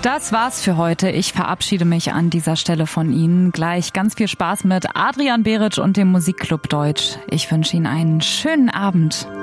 Das war's für heute. Ich verabschiede mich an dieser Stelle von Ihnen. Gleich ganz viel Spaß mit Adrian Beric und dem Musikclub Deutsch. Ich wünsche Ihnen einen schönen Abend.